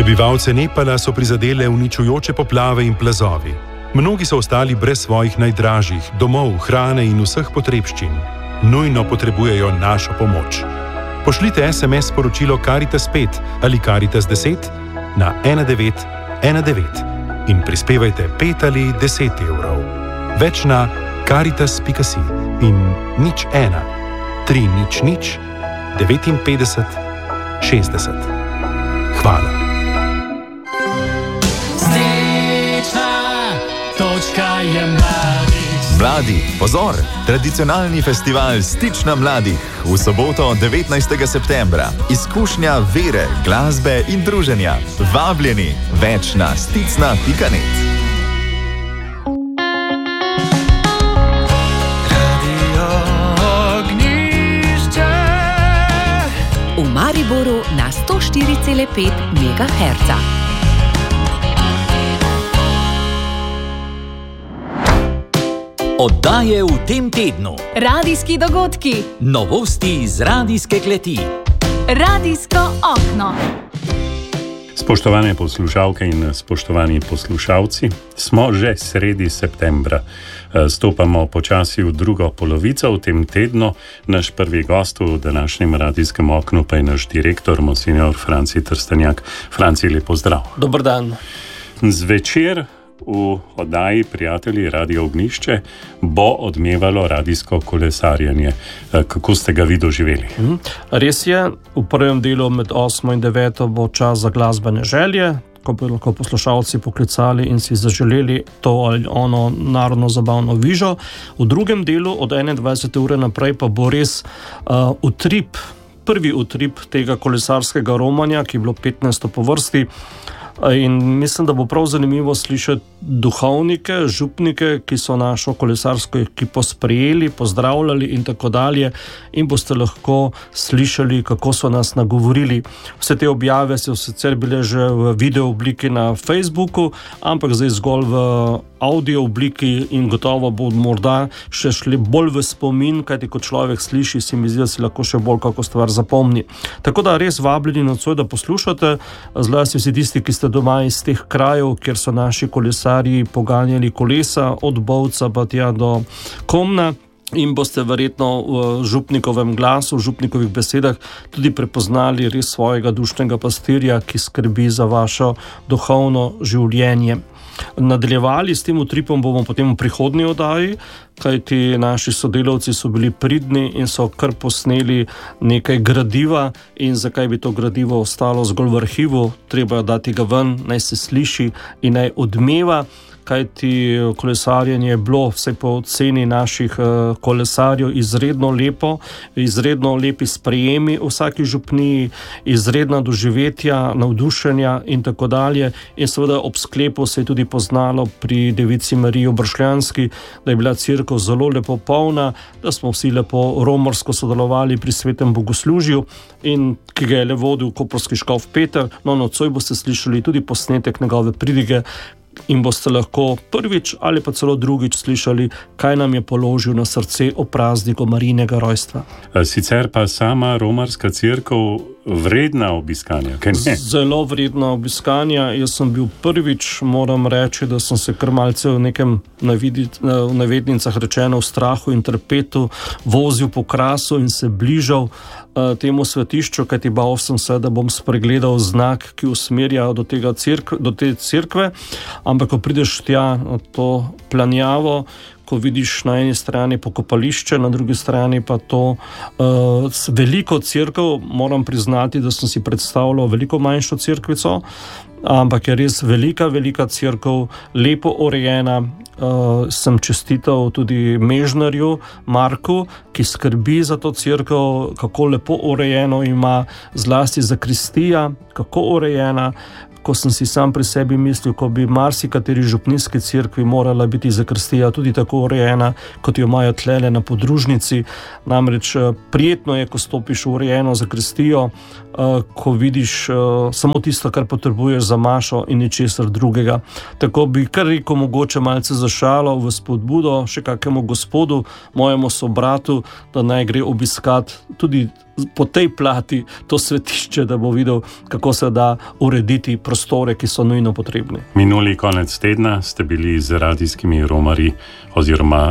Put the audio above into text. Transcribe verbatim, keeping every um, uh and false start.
Prebivalce Nepala so prizadele uničujoče poplave in plazovi. Mnogi so ostali brez svojih najdražjih, domov, hrane in vseh potrebščin. Nujno potrebujejo našo pomoč. Pošljite es em es sporočilo Karitas pet ali Karitas deset na ena devet ena devet in prispevajte pet ali deset evrov. Več na karitas pika si in nič ena, tri nič nič, devetinpetdeset, šestdeset. Hvala. Mladi, pozor! Tradicionalni festival Stična mladih v soboto devetnajstega septembra. Izkušnja vere, glasbe in druženja. Vabljeni! Več na sticna pika net. V Mariboru na sto štiri cela pet megaherca. Oddaje v tem tednu. Radijski dogodki. Novosti iz radijske kleti. Radijsko okno. Spoštovane poslušalke in spoštovani poslušalci, smo že sredi septembra. Stopamo počasi v drugo polovico v tem tednu. Naš prvi gost v današnjem radijskem oknu pa je naš direktor, monsinjor Franci Trstenjak. Franci, lep pozdrav. Dober dan. Zvečer v oddaji Prijatelji Radio Ognjišče bo odmevalo radijsko kolesarjenje. Kako ste ga vi doživeli? Mm, res je, v prvem delu med osmo in deveto bo čas za glasbene želje, ko bi lahko poslušalci poklicali in si zaželeli to ali ono narodno zabavno vižo. V drugem delu od enaindvajsete ure naprej pa bo res uh, utrip, prvi utrip tega kolesarskega romanja, ki je bilo petnajsto po vrsti. In mislim, da bo prav zanimivo slišati duhovnike, župnike, ki so našo kolesarsko ekipo sprejeli, pozdravljali in tako dalje, in boste lahko slišali, kako so nas nagovorili. Vse te objave so sicer bile že v video obliki na Facebooku, ampak zdaj zgolj v audio obliki in gotovo bo morda še šli bolj v spomin, kajti ko človek sliši, si mi zdi, da si lahko še bolj kako stvar zapomni. Tako da res vabljeni nocoj, da poslušate, zlasti vsi tisti, ki ste doma iz teh krajev, kjer so naši kolesarji poganjali kolesa od Bovca pa tja do Komna, in boste verjetno v župnikovem glasu, v župnikovih besedah tudi prepoznali res svojega dušnega pastirja, ki skrbi za vašo duhovno življenje. Nadaljevali s tem utripom bomo potem v prihodnji oddaji, kajti naši sodelavci so bili pridni in so kar posneli nekaj gradiva, in zakaj bi to gradivo ostalo zgolj v arhivu, treba dati ga ven, naj se sliši in naj odmeva, kajti kolesarjenje je bilo vse po oceni naših kolesarjev izredno lepo, izredno lepi sprejemi v vsaki župniji, izredna doživetja, navdušenja in tako dalje. In seveda ob sklepu se je tudi poznalo pri Devici Mariji Obršljanski, da je bila cerkev zelo lepo polna, da smo vsi lepo romorsko sodelovali pri svetem bogoslužju, in ki ga je le vodil koprski škof Peter. No, nocoj boste slišali tudi posnetek njegove pridige in boste lahko prvič ali pa celo drugič slišali, kaj nam je položil na srce o prazniku Marijinega rojstva. Sicer pa sama romarska cerkev vredna obiskanja, kaj ne? Zelo vredna obiskanja. Jaz sem bil prvič, moram reči, da sem se kar malce v nekem navidit, v navednicah rečeno v strahu in trpetu vozil po Krasu in se bližal uh, temu svetišču, kajti bal sem se, da bom spregledal znak, ki usmerja do, tega cerkve, do te cerkve, ampak ko prideš tja na to planjavo, ko vidiš na eni strani pokopališče, na drugi strani pa to uh, veliko cerkev, moram priznati, da sem si predstavljal veliko manjšo cerkvico, ampak je res velika, velika cerkev, lepo urejena. Uh, sem čestital tudi mežnarju Marku, ki skrbi za to cerkev, kako lepo urejeno ima, zlasti zakristija, kako urejena. Ko sem si sam pri sebi mislil, ko bi marsikateri župnijski cerkvi morala biti zakristija tudi tako urejena, kot jo imajo tlele na podružnici. Namreč prijetno je, ko stopiš v urejeno zakristijo, ko vidiš samo tisto, kar potrebuješ za mašo in ničesar drugega. Tako bi kar rekel mogoče malce zašalo v spodbudo še kakemu gospodu, mojemu sobratu, da naj gre obiskat tudi po tej plati to svetišče, da bo videl, kako se da urediti prostore, ki so nujno potrebni. Minuli konec tedna ste bili z radijskimi romarji oziroma